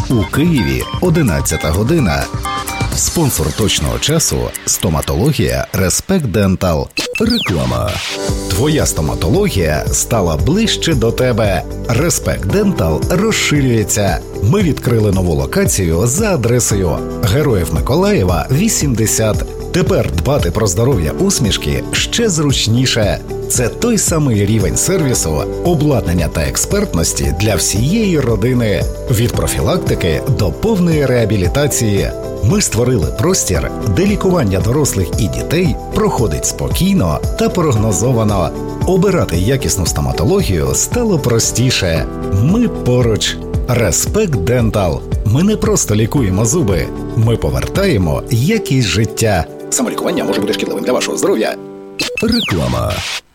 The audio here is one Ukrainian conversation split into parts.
У Києві 11 година. Спонсор точного часу – стоматологія Respect Dental. Реклама. Твоя стоматологія стала ближче до тебе. Respect Dental розширюється. Ми відкрили нову локацію за адресою Героїв Миколаєва, 80. Тепер дбати про здоров'я усмішки ще зручніше. Це той самий рівень сервісу, обладнання та експертності для всієї родини. Від профілактики до повної реабілітації. Ми створили простір, де лікування дорослих і дітей проходить спокійно та прогнозовано. Обирати якісну стоматологію стало простіше. Ми поруч. Respect Dental. Ми не просто лікуємо зуби. Ми повертаємо якість життя. Самолікування може бути шкідливим для вашого здоров'я. Реклама.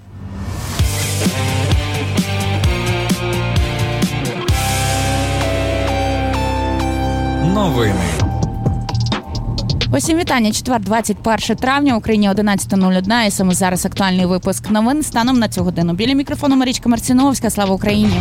Новини. Усім вітання. Четвер, 21 травня, в Україні 11:01, і саме зараз актуальний випуск новин станом на цю годину. Біля мікрофону Марічка Марціновська. Слава Україні!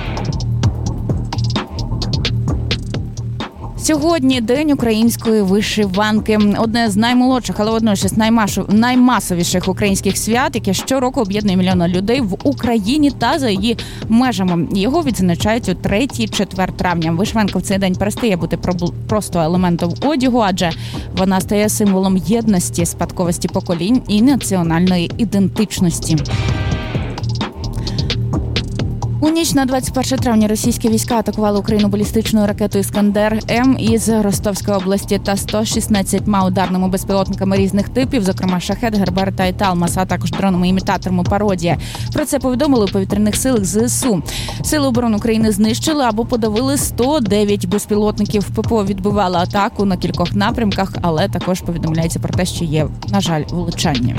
Сьогодні День української вишиванки. Одне з наймолодших, але водночас наймасовіших українських свят, яке щороку об'єднує мільйони людей в Україні та за її межами. Його відзначають у 3-4 травня. Вишиванка в цей день перестає бути просто елементом одягу, адже вона стає символом єдності, спадковості поколінь і національної ідентичності. У ніч на 21 травня російські війська атакували Україну балістичною ракетою «Іскандер-М» із Ростовської області та 116 ударними безпілотниками різних типів, зокрема «Шахед», «Гербер» та «Талмас», а також дронами-імітаторами «Пародія». Про це повідомили у повітряних силах ЗСУ. Сили оборони України знищили або подавили 109 безпілотників. ППО відбивало атаку на кількох напрямках, але також повідомляється про те, що є, на жаль, влучання.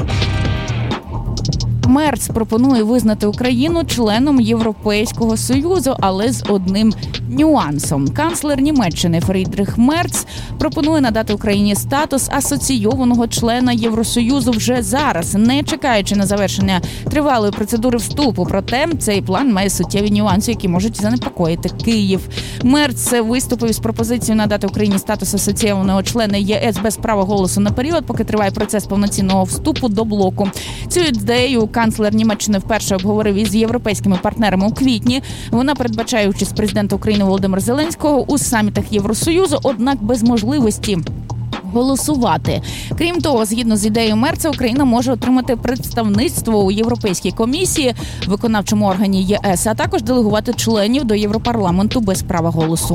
Мерц пропонує визнати Україну членом Європейського Союзу, але з одним нюансом. Канцлер Німеччини Фрідріх Мерц пропонує надати Україні статус асоційованого члена Євросоюзу вже зараз, не чекаючи на завершення тривалої процедури вступу. Проте цей план має суттєві нюанси, які можуть занепокоїти Київ. Мерц виступив з пропозицією надати Україні статус асоційованого члена ЄС без права голосу на період, поки триває процес повноцінного вступу до блоку. Цю ідею канцлер Німеччини вперше обговорив із європейськими партнерами у квітні. Вона передбачає участь президента України Володимира Зеленського у самітах Євросоюзу, однак без можливості голосувати. Крім того, згідно з ідеєю Мерца, Україна може отримати представництво у Європейській комісії, виконавчому органі ЄС, а також делегувати членів до Європарламенту без права голосу.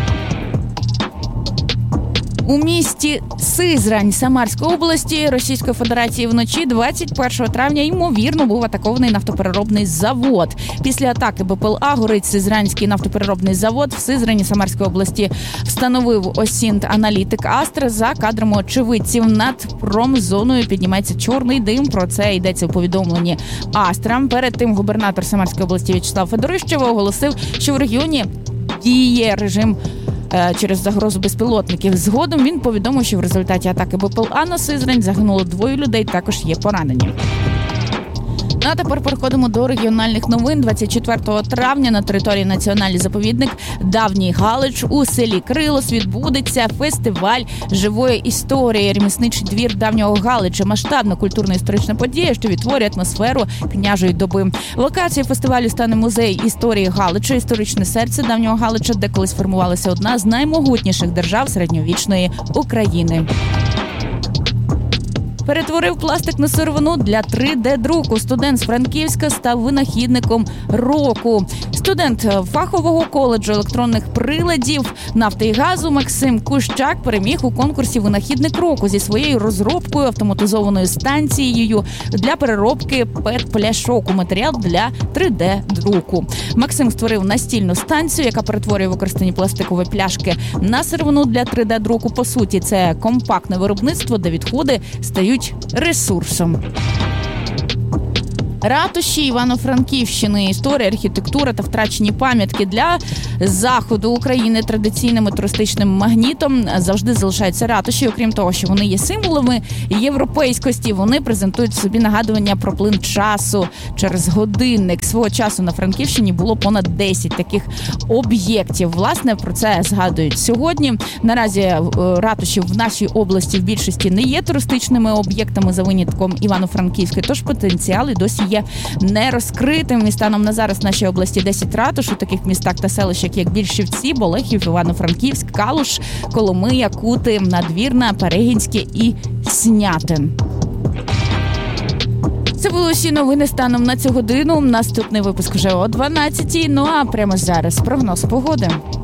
У місті Сизрань Самарської області Російської Федерації вночі 21 травня ймовірно був атакований нафтопереробний завод. Після атаки БПЛА горить Сизранський нафтопереробний завод в Сизрані Самарської області, встановив осінт-аналітик Астра. За кадрами очевидців над промзоною піднімається чорний дим. Про це йдеться у повідомленні Астра. Перед тим губернатор Самарської області В'ячеслав Федорищев оголосив, що в регіоні діє режим через загрозу безпілотників. Згодом він повідомив, що в результаті атаки БПЛА на Сизрань загинуло 2 людей, також є поранені. А тепер переходимо до регіональних новин. 24 травня на території національний заповідник Давній Галич у селі Крилос відбудеться фестиваль живої історії. Ремісничий двір Давнього Галича – масштабна культурно-історична подія, що відтворює атмосферу княжої доби. Локацією фестивалю стане музей історії Галича, історичне серце Давнього Галича, де колись формувалася одна з наймогутніших держав середньовічної України. Перетворив пластик на сировину для 3D-друку. Студент з Франківська став винахідником року. Студент фахового коледжу електронних приладів нафти і газу Максим Кущак переміг у конкурсі «Винахідник року» зі своєю розробкою автоматизованою станцією для переробки ПЕТ-пляшок у матеріал для 3D-друку. Максим створив настільну станцію, яка перетворює використані пластикові пляшки на сировину для 3D-друку. По суті, це компактне виробництво, де відходи стають ресурсом. Ратуші Івано-Франківщини, історія, архітектура та втрачені пам'ятки для заходу України традиційним туристичним магнітом завжди залишаються ратуші. Окрім того, що вони є символами європейськості, вони презентують собі нагадування про плин часу через годинник. Свого часу на Франківщині було понад 10 таких об'єктів. Власне, про це згадують сьогодні. Наразі ратуші в нашій області в більшості не є туристичними об'єктами за винятком Івано-Франківської, тож потенціал і досі є не розкритим. І станом на зараз в нашій області 10 ратуш у таких містах та селищах, як Більшівці, Болехів, Івано-Франківськ, Калуш, Коломия, Кути, Надвірна, Перегінське і Снятин. Це були усі новини станом на цю годину. Наступний випуск вже о 12-й. Ну а прямо зараз прогноз погоди.